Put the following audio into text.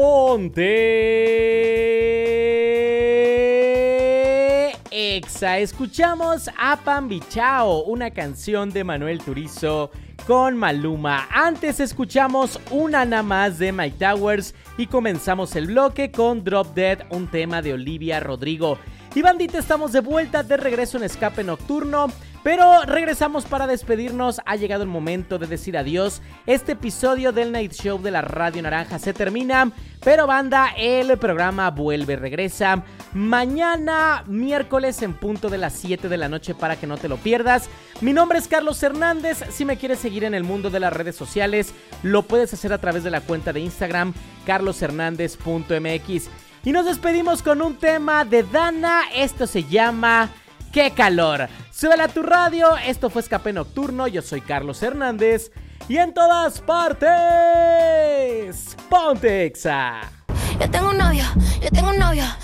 Ponte Exa. Escuchamos a Pambichao, una canción de Manuel Turizo con Maluma. Antes escuchamos Una Nada Más de Mike Towers y comenzamos el bloque con Drop Dead, un tema de Olivia Rodrigo. Y bandita, estamos de vuelta, de regreso en Escape Nocturno, pero regresamos para despedirnos. Ha llegado el momento de decir adiós. Este episodio del Night Show de la Radio Naranja se termina, pero banda, el programa vuelve, regresa mañana miércoles en punto de las 7 de la noche para que no te lo pierdas. Mi nombre es Carlos Hernández. Si me quieres seguir en el mundo de las redes sociales, lo puedes hacer a través de la cuenta de Instagram carloshernandez.mx. Y nos despedimos con un tema de Dana. Esto se llama ¡Qué calor! Súbela a tu radio. Esto fue Escape Nocturno. Yo soy Carlos Hernández. Y en todas partes, ponte Exa. Yo tengo un novio